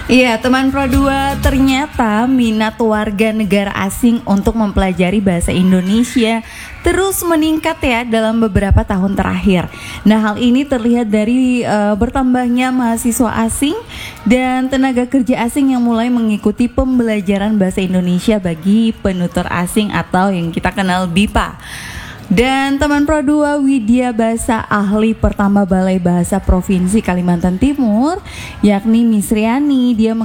Iya, teman Pro 2, ternyata minat warga negara asing untuk mempelajari bahasa Indonesia terus meningkat ya dalam beberapa tahun terakhir. Nah, hal ini terlihat dari bertambahnya mahasiswa asing dan tenaga kerja asing yang mulai mengikuti pembelajaran bahasa Indonesia bagi penutur asing atau yang kita kenal BIPA. Dan teman Pro 2, Widya Basa, ahli pertama Balai Bahasa Provinsi Kalimantan Timur, yakni Misriani, dia